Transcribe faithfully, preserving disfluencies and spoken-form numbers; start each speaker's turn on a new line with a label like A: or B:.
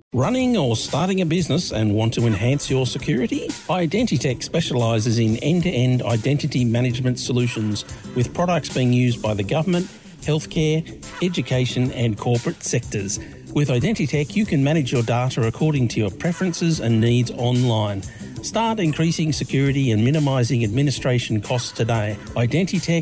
A: Running or starting a business and want to enhance your security? Identitech specialises in end-to-end identity management solutions with products being used by the government, healthcare, education and corporate sectors. With Identitech, you can manage your data according to your preferences and needs online. Start increasing security and minimising administration costs today. Identitech